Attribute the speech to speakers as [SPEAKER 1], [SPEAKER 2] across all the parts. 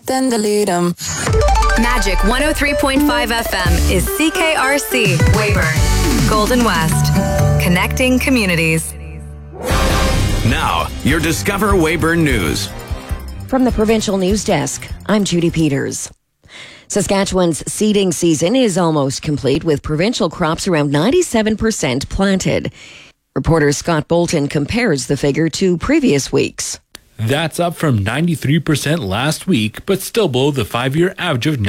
[SPEAKER 1] then delete them.
[SPEAKER 2] Magic 103.5 FM is CKRC, Weyburn, Golden West. Connecting communities.
[SPEAKER 3] Now, your Discover Weyburn News.
[SPEAKER 4] From the Provincial News Desk, I'm Judy Peters. Saskatchewan's seeding season is almost complete, with provincial crops around 97% planted. Reporter Scott Bolton compares the figure to previous weeks.
[SPEAKER 5] That's up from 93% last week, but still below the 5-year average of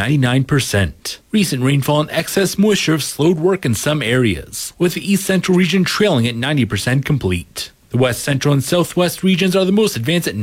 [SPEAKER 5] 99%. Recent rainfall and excess moisture have slowed work in some areas, with the East Central region trailing at 90% complete. The West Central and Southwest regions are the most advanced at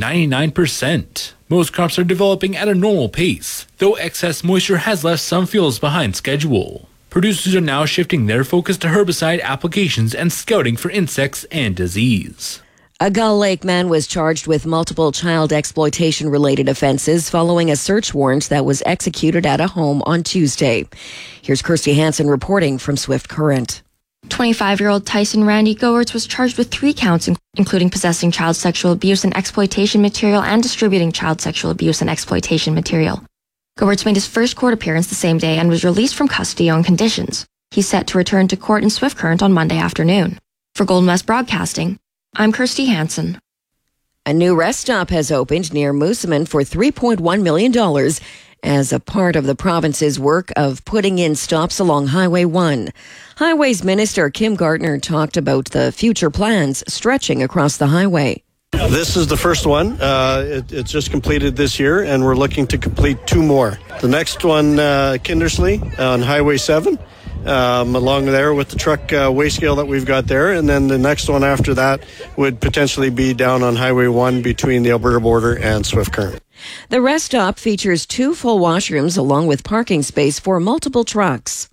[SPEAKER 5] 99%. Most crops are developing at a normal pace, though excess moisture has left some fields behind schedule. Producers are now shifting their focus to herbicide applications and scouting for insects and disease.
[SPEAKER 4] A Gull Lake man was charged with multiple child exploitation-related offences following a search warrant that was executed at a home on Tuesday. Here's Kirsty Hansen reporting from Swift Current.
[SPEAKER 6] 25-year-old Tyson Randy Goertz was charged with 3 counts, including possessing child sexual abuse and exploitation material and distributing child sexual abuse and exploitation material. Goertz made his first court appearance the same day and was released from custody on conditions. He's set to return to court in Swift Current on Monday afternoon. For Golden West Broadcasting, I'm Kirsty Hansen.
[SPEAKER 4] A new rest stop has opened near Moosomin for $3.1 million as a part of the province's work of putting in stops along Highway 1. Highways Minister Kim Gardner talked about the future plans stretching across the highway.
[SPEAKER 7] This is the first one. It's just completed this year, and we're looking to complete 2 more. The next one, Kindersley on Highway 7. Along there with the truck weigh scale that we've got there. And then the next one after that would potentially be down on Highway 1 between the Alberta border and Swift Current.
[SPEAKER 4] The rest stop features 2 full washrooms along with parking space for multiple trucks.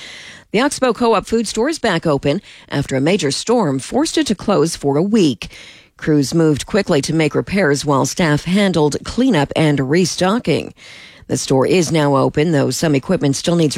[SPEAKER 4] The Oxbow Co-op food store is back open after a major storm forced it to close for a week. Crews moved quickly to make repairs while staff handled cleanup and restocking. The store is now open, though some equipment still needs